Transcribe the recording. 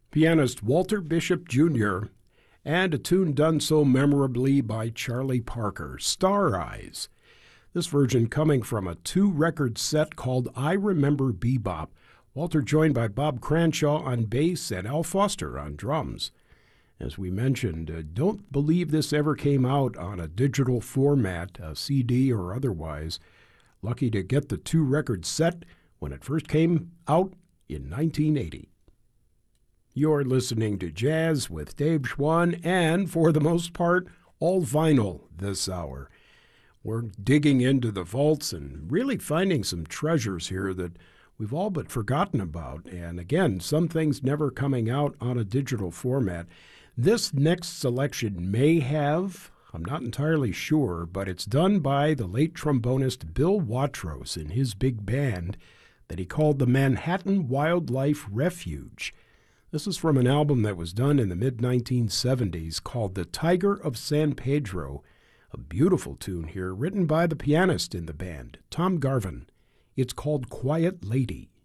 pianist Walter Bishop Jr., and a tune done so memorably by Charlie Parker, Star Eyes. This version coming from a two-record set called I Remember Bebop. Walter joined by Bob Cranshaw on bass and Al Foster on drums. As we mentioned, don't believe this ever came out on a digital format, a CD or otherwise. Lucky to get the two-record set when it first came out in 1980. You're listening to Jazz with Dave Schwann, and for the most part, all vinyl this hour. We're digging into the vaults and really finding some treasures here that we've all but forgotten about. And again, some things never coming out on a digital format. This next selection may have, I'm not entirely sure, but it's done by the late trombonist Bill Watrous and his big band that he called the Manhattan Wildlife Refuge. This is from an album that was done in the mid-1970s called The Tiger of San Pedro. A beautiful tune here, written by the pianist in the band, Tom Garvin. It's called Quiet Lady.